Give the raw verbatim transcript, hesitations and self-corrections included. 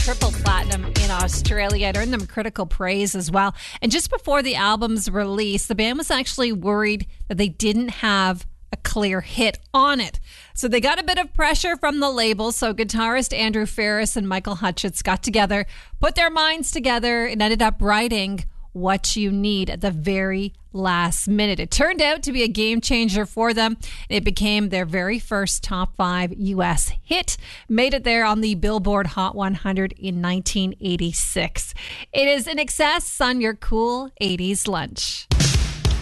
triple platinum in Australia. It earned them critical praise as well. And just before the album's release, the band was actually worried that they didn't have a clear hit on it. So they got a bit of pressure from the label. So guitarist Andrew Ferris and Michael Hutchence got together, put their minds together, and ended up writing What You Need at the very last minute. It turned out to be a game changer for them. It became their very first top five U S hit, made it there on the Billboard Hot one hundred in nineteen eighty-six. It is In Excess on your cool eighties lunch.